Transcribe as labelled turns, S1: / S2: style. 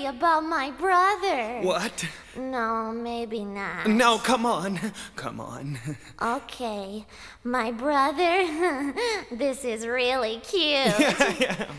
S1: about my brother.
S2: What?
S1: No, maybe not.
S2: No, come on. Come on.
S1: Okay, my brother, this is really cute.
S2: Yeah.